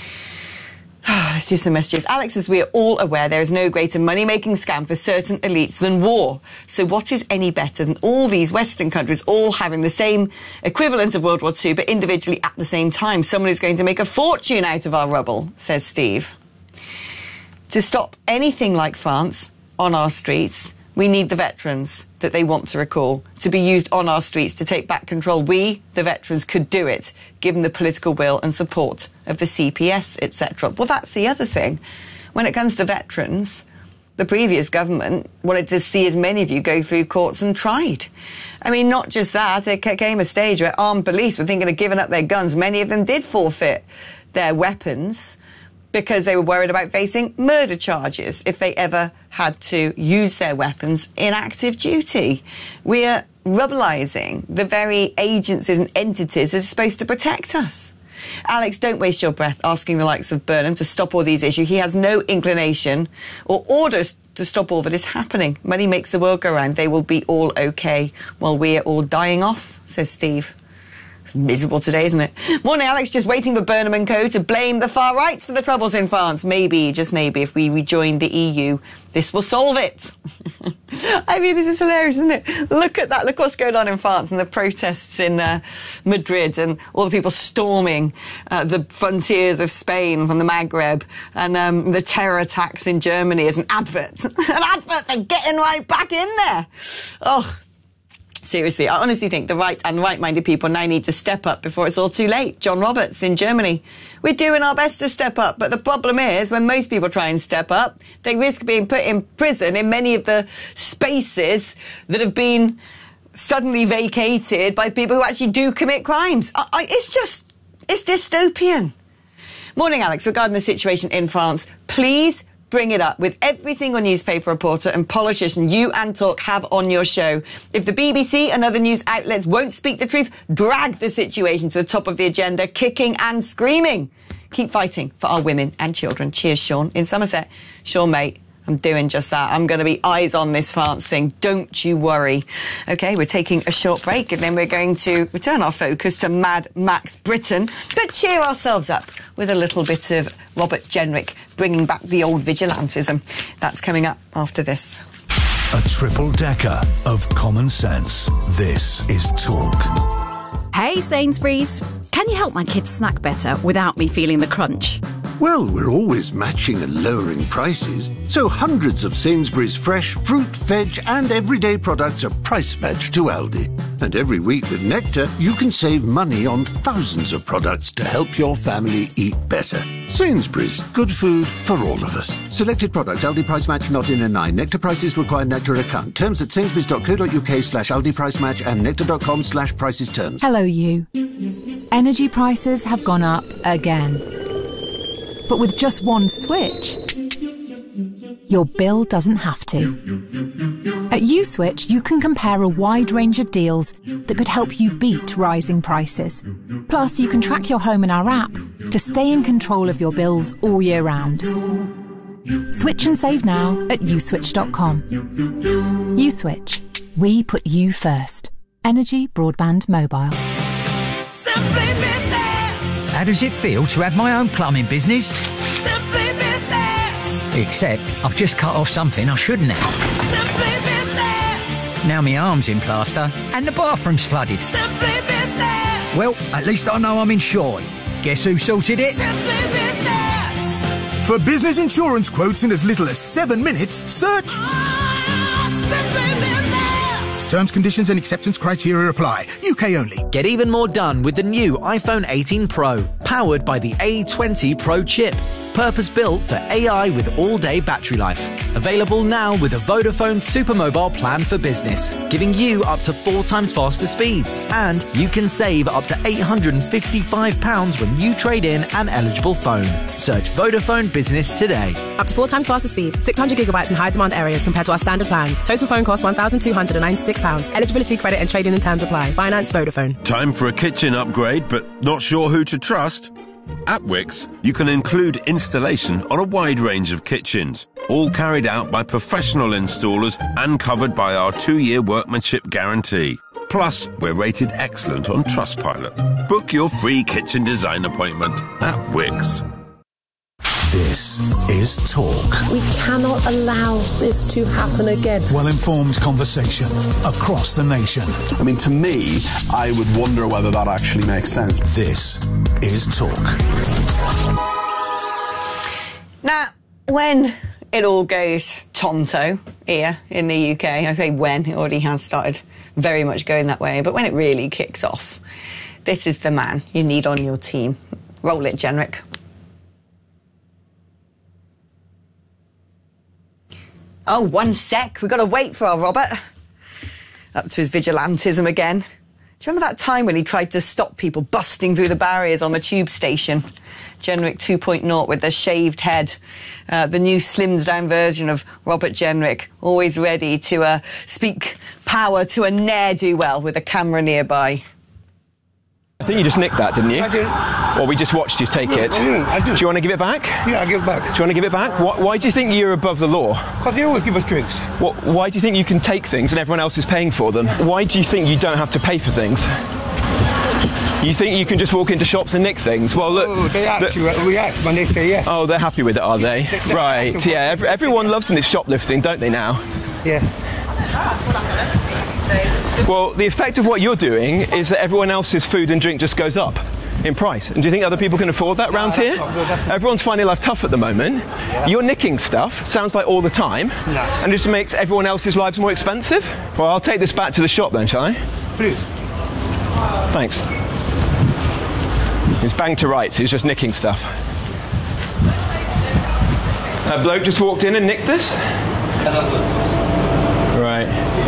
Let's do some messages. Alex, as we are all aware, there is no greater money-making scam for certain elites than war. So what is any better than all these Western countries all having the same equivalent of World War II, but individually at the same time? Someone is going to make a fortune out of our rubble, says Steve. To stop anything like France on our streets, we need the veterans that they want to recall to be used on our streets to take back control. We, the veterans, could do it, given the political will and support of the CPS, etc. Well, that's the other thing. when it comes to veterans, the previous government wanted to see as many of you go through courts and tried. I mean, not just that, there came a stage where armed police were thinking of giving up their guns. Many of them did forfeit their weapons because they were worried about facing murder charges if they ever had to use their weapons in active duty. We're rubberising the very agencies and entities that are supposed to protect us. Alex, don't waste your breath asking the likes of Burnham to stop all these issues. He has no inclination or orders to stop all that is happening. Money makes the world go round. They will be all okay while we're all dying off, says Steve. It's miserable today, isn't it? Morning, Alex. Just waiting for Burnham and co. to blame the far right for the troubles in France. Maybe, just maybe, if we rejoin the EU, this will solve it. I mean, this is hilarious, isn't it? Look at that. Look what's going on in France and the protests in Madrid and all the people storming the frontiers of Spain from the Maghreb and the terror attacks in Germany as an advert. An advert for getting right back in there. Oh, seriously, I honestly think the right and right-minded people now need to step up before it's all too late. John Roberts in Germany. We're doing our best to step up, but the problem is when most people try and step up, they risk being put in prison in many of the spaces that have been suddenly vacated by people who actually do commit crimes. It's dystopian. Morning, Alex. Regarding the situation in France, please bring it up with every single newspaper reporter and politician you and Talk have on your show. If the BBC and other news outlets won't speak the truth, drag the situation to the top of the agenda, kicking and screaming. Keep fighting for our women and children. Cheers, Sean in Somerset. Sean, mate, I'm doing just that. I'm going to be eyes on this France thing. Don't you worry. OK, we're taking a short break and then we're going to return our focus to Mad Max Britain, but cheer ourselves up with a little bit of Robert Jenrick bringing back the old vigilantism. That's coming up after this. A triple-decker of common sense. This is Talk. Hey, Sainsbury's. Can you help my kids snack better without me feeling the crunch? Well, we're always matching and lowering prices, so hundreds of Sainsbury's fresh fruit, veg and everyday products are price matched to Aldi. And every week with Nectar, you can save money on thousands of products to help your family eat better. Sainsbury's, good food for all of us. Selected products, Aldi price match not in a 9. Nectar prices require Nectar account. Terms at sainsbury's.co.uk/Aldi price match and nectar.com/prices terms. Hello, you. Energy prices have gone up again. But with just one switch, your bill doesn't have to. At USwitch, you can compare a wide range of deals that could help you beat rising prices. Plus, you can track your home in our app to stay in control of your bills all year round. Switch and save now at uswitch.com. USwitch. We put you first. Energy, broadband, mobile. Simply Business. How does it feel to have my own plumbing business? Simply Business. Except I've just cut off something I shouldn't have. Simply Business. Now my arm's in plaster and the bathroom's flooded. Simply Business. Well, at least I know I'm insured. Guess who sorted it? Simply Business. For business insurance quotes in as little as 7 minutes, search Simply Business. Terms, conditions and acceptance criteria apply. UK only. Get even more done with the new iPhone 18 Pro, powered by the A20 Pro chip. Purpose-built for AI with all-day battery life. Available now with a Vodafone Supermobile plan for business, giving you up to 4 times faster speeds. And you can save up to £855 when you trade in an eligible phone. Search Vodafone Business today. Up to 4 times faster speeds, 600 gigabytes in high-demand areas compared to our standard plans. Total phone cost £1,296. Eligibility, credit and trading and terms apply. Finance Vodafone. Time for a kitchen upgrade, but not sure who to trust? At Wix, you can include installation on a wide range of kitchens, all carried out by professional installers and covered by our 2-year workmanship guarantee. Plus, we're rated excellent on Trustpilot. Book your free kitchen design appointment at Wix. This is Talk. We cannot allow this to happen again. Well-informed conversation across the nation. I mean, to me, I would wonder whether that actually makes sense. This is Talk. Now, when it all goes tonto here in the UK, I say when, it already has started very much going that way, but when it really kicks off, this is the man you need on your team. Roll it, Jenrick. Oh, one sec. We've got to wait for our Robert. Up to his vigilantism again. Do you remember that time when he tried to stop people busting through the barriers on the tube station? Jenrick 2.0 with the shaved head. The new slimmed down version of Robert Jenrick, always ready to speak power to a ne'er-do-well with a camera nearby. I think you just nicked that, didn't you? I did. Well, we just watched you take it. I did. Do you want to give it back? Yeah, I'll give it back. Do you want to give it back? Why do you think you're above the law? Because they always give us drinks. Why do you think you can take things and everyone else is paying for them? Why do you think you don't have to pay for things? You think you can just walk into shops and nick things? Well, look... they actually react when they say yes. Oh, they're happy with it, are they? Right, yeah. Everyone loves this shoplifting, don't they now? Yeah. Well, the effect of what you're doing is that everyone else's food and drink just goes up in price. And do you think other people can afford that round here? Everyone's finding life tough at the moment. Yeah. You're nicking stuff, sounds like all the time, and just makes everyone else's lives more expensive. Well, I'll take this back to the shop then, shall I? Please. Thanks. He's banged to rights, he was just nicking stuff. That bloke just walked in and nicked this? Right.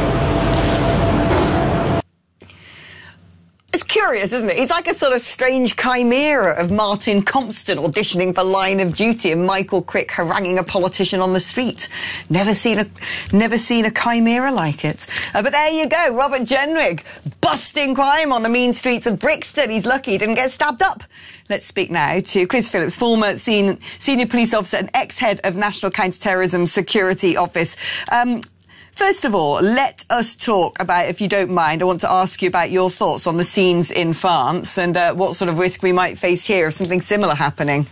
It's curious, isn't it? He's like a sort of strange chimera of Martin Compston auditioning for Line of Duty and Michael Crick haranguing a politician on the street. Never seen a chimera like it. But there you go, Robert Jenrick busting crime on the mean streets of Brixton. He's lucky he didn't get stabbed up. Let's speak now to Chris Phillips, former senior police officer and ex-head of National Counter-Terrorism Security Office. First of all, let us talk about, if you don't mind, I want to ask you about your thoughts on the scenes in France and what sort of risk we might face here of something similar happening.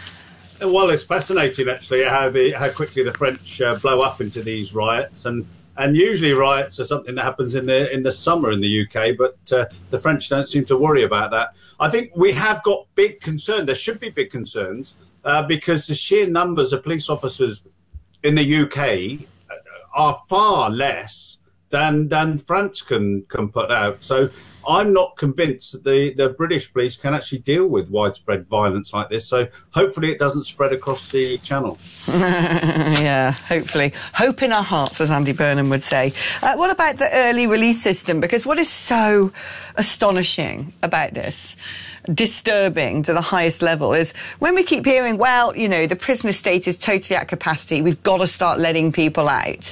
Well, it's fascinating, actually, how quickly the French blow up into these riots. And usually riots are something that happens in the summer in the UK, but the French don't seem to worry about that. I think we have got big concern. There should be big concerns because the sheer numbers of police officers in the UK are far less than France can put out. So I'm not convinced that the British police can actually deal with widespread violence like this. So hopefully it doesn't spread across the channel. Yeah, hopefully. Hope in our hearts, as Andy Burnham would say. What about the early release system? Because what is so astonishing about this, disturbing to the highest level, is when we keep hearing, well, you know, the prisoner state is totally at capacity, we've got to start letting people out.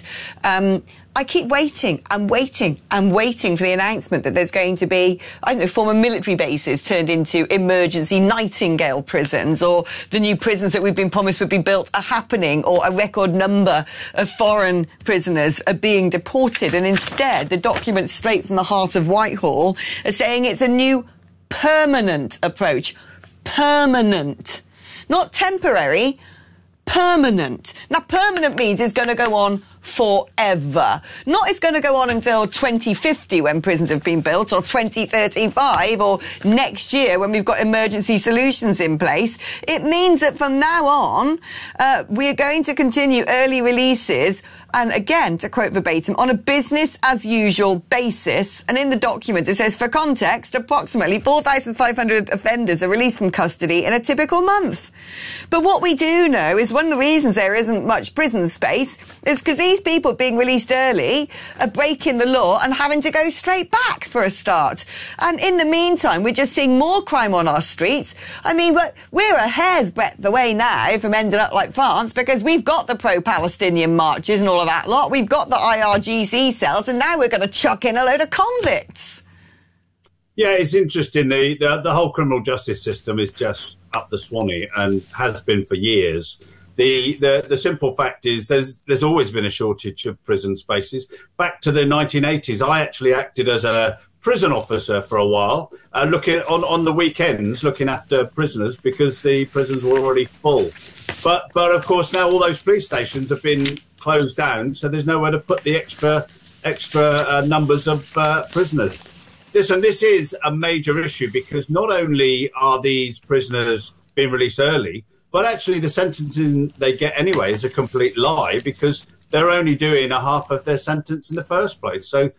I keep waiting and waiting and waiting for the announcement that there's going to be, I don't know, former military bases turned into emergency Nightingale prisons, or the new prisons that we've been promised would be built are happening, or a record number of foreign prisoners are being deported. And instead, the documents straight from the heart of Whitehall are saying it's a new permanent approach. Permanent. Not temporary. Permanent. Now, permanent means it's going to go on forever. Not it's going to go on until 2050 when prisons have been built, or 2035, or next year when we've got emergency solutions in place. It means that from now on, we are going to continue early releases, and again, to quote verbatim, on a business-as-usual basis. And in the document, it says, for context, approximately 4,500 offenders are released from custody in a typical month. But what we do know is one of the reasons there isn't much prison space is because these people being released early are breaking the law and having to go straight back for a start. And in the meantime, we're just seeing more crime on our streets. I mean, we're a hair's breadth away now from ending up like France, because we've got the pro-Palestinian marches and all of that lot. We've got the IRGC cells, and now we're going to chuck in a load of convicts. Yeah, it's interesting. The whole criminal justice system is just up the Swanee and has been for years. The simple fact is there's always been a shortage of prison spaces. Back to the 1980s, I actually acted as a prison officer for a while, looking on the weekends, looking after prisoners because the prisons were already full. But of course now all those police stations have been closed down, so there's nowhere to put the extra numbers of prisoners. Listen, this is a major issue because not only are these prisoners being released early, but actually the sentencing they get anyway is a complete lie because they're only doing a half of their sentence in the first place. So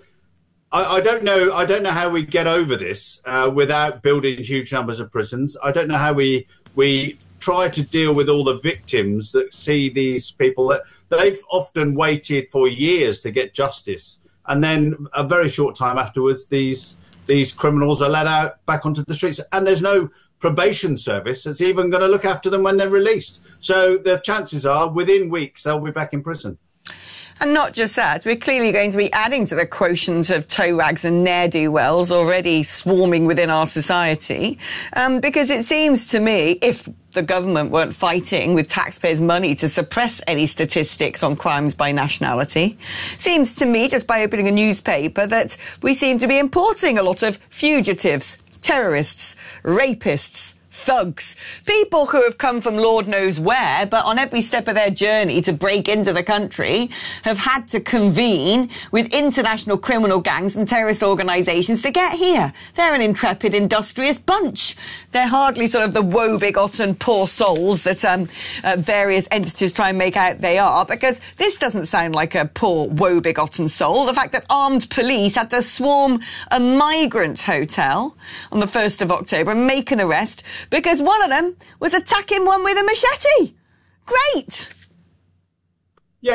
I don't know how we get over this without building huge numbers of prisons. I don't know how we try to deal with all the victims that see these people that they've often waited for years to get justice, and then a very short time afterwards, these criminals are let out back onto the streets, and there's no probation service that's even going to look after them when they're released. So the chances are within weeks they'll be back in prison. And not just that, we're clearly going to be adding to the quotient of toe rags and ne'er-do-wells already swarming within our society, because it seems to me, if the government weren't fighting with taxpayers' money to suppress any statistics on crimes by nationality, seems to me, just by opening a newspaper, that we seem to be importing a lot of fugitives, terrorists, rapists, thugs, people who have come from Lord knows where, but on every step of their journey to break into the country have had to convene with international criminal gangs and terrorist organisations to get here. They're an intrepid, industrious bunch. They're hardly sort of the woe-begotten poor souls that various entities try and make out they are, because this doesn't sound like a poor, woe-begotten soul. The fact that armed police had to swarm a migrant hotel on the 1st of October and make an arrest because one of them was attacking one with a machete. Great. Yeah,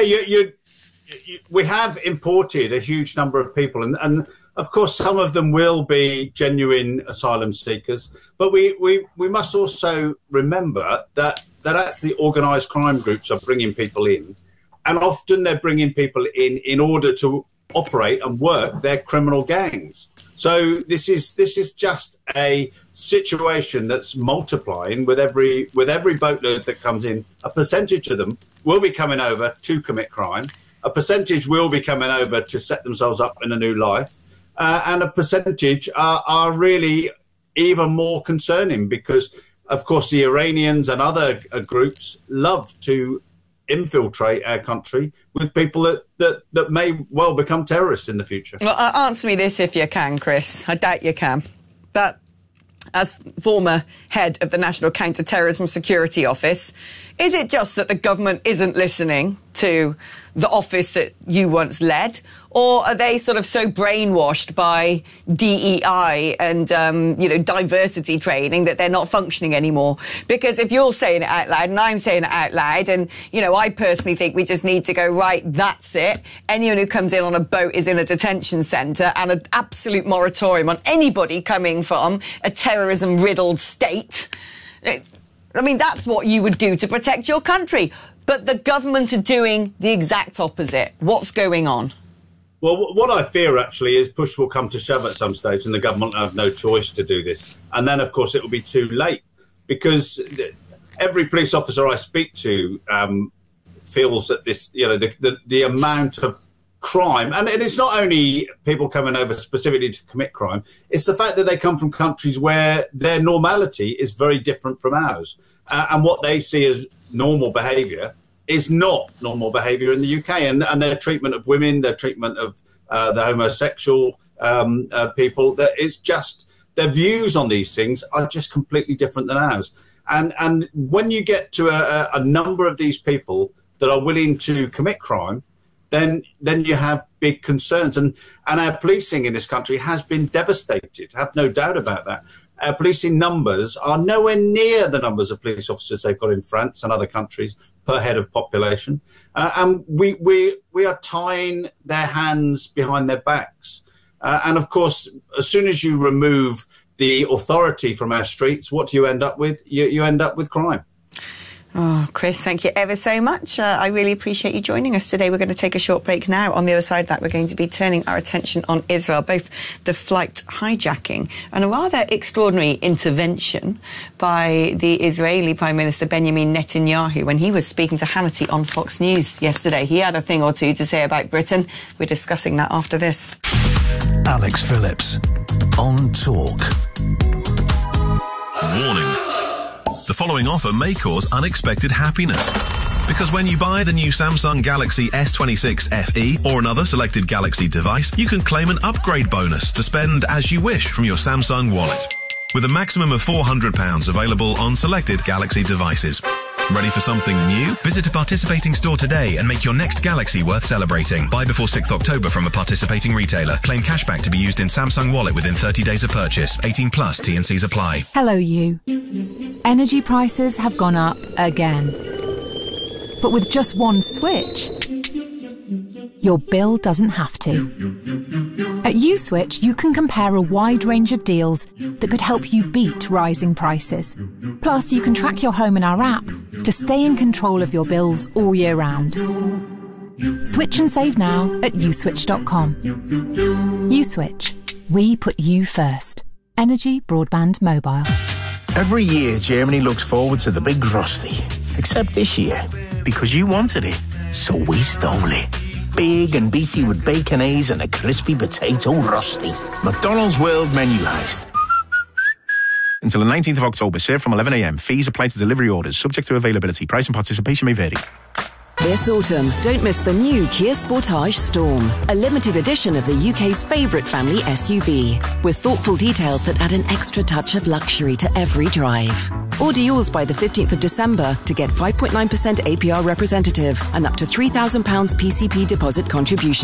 we have imported a huge number of people, and of course some of them will be genuine asylum seekers, but we must also remember that actually organised crime groups are bringing people in, and often they're bringing people in order to operate and work their criminal gangs. So this is just a situation that's multiplying with every boatload that comes in. A percentage of them will be coming over to commit crime. A percentage will be coming over to set themselves up in a new life. And a percentage are really even more concerning because, of course, the Iranians and other groups love to infiltrate our country with people that may well become terrorists in the future. Well, answer me this if you can, Chris. I doubt you can. But as former head of the National Counter-Terrorism Security Office, is it just that the government isn't listening to the office that you once led, or are they sort of so brainwashed by DEI and, diversity training that they're not functioning anymore? Because if you're saying it out loud and I'm saying it out loud, and, I personally think we just need to go, right, that's it. Anyone who comes in on a boat is in a detention centre, and an absolute moratorium on anybody coming from a terrorism-riddled state. I mean, that's what you would do to protect your country. But the government are doing the exact opposite. What's going on? Well, what I fear, actually, is push will come to shove at some stage and the government will have no choice to do this. And then, of course, it will be too late because every police officer I speak to feels that this, the amount of crime, and it's not only people coming over specifically to commit crime, it's the fact that they come from countries where their normality is very different from ours. And what they see as normal behaviour is not normal behaviour in the UK. And their treatment of women, their treatment of the homosexual people, that it's just their views on these things are just completely different than ours. And when you get to a number of these people that are willing to commit crime, then you have big concerns. And our policing in this country has been devastated, have no doubt about that. Our policing numbers are nowhere near the numbers of police officers they've got in France and other countries per head of population. And we are tying their hands behind their backs. And, of course, as soon as you remove the authority from our streets, what do you end up with? You end up with crime. Oh, Chris, thank you ever so much. I really appreciate you joining us today. We're going to take a short break now. On the other side of that, we're going to be turning our attention on Israel, both the flight hijacking and a rather extraordinary intervention by the Israeli Prime Minister Benjamin Netanyahu when he was speaking to Hannity on Fox News yesterday. He had a thing or two to say about Britain. We're discussing that after this. Alex Phillips on Talk. Warning. The following offer may cause unexpected happiness. Because when you buy the new Samsung Galaxy S26 FE or another selected Galaxy device, you can claim an upgrade bonus to spend as you wish from your Samsung wallet. With a maximum of £400 available on selected Galaxy devices. Ready for something new? Visit a participating store today and make your next Galaxy worth celebrating. Buy before 6th October from a participating retailer. Claim cashback to be used in Samsung Wallet within 30 days of purchase. 18 plus T&Cs apply. Hello, you. Energy prices have gone up again. But with just one switch, your bill doesn't have to. At USwitch, you can compare a wide range of deals that could help you beat rising prices. Plus, you can track your home in our app to stay in control of your bills all year round. Switch and save now at uswitch.com. USwitch. We put you first. Energy Broadband Mobile. Every year, Germany looks forward to the big Rusty. Except this year, because you wanted it, so we stole it. Big and beefy with bacon A's and a crispy potato Rusty. McDonald's World Menu Heist. Until the 19th of October, served from 11 a.m. Fees apply to delivery orders, subject to availability. Price and participation may vary. This autumn, don't miss the new Kia Sportage Storm, a limited edition of the UK's favourite family SUV, with thoughtful details that add an extra touch of luxury to every drive. Order yours by the 15th of December to get 5.9% APR representative and up to £3,000 PCP deposit contribution.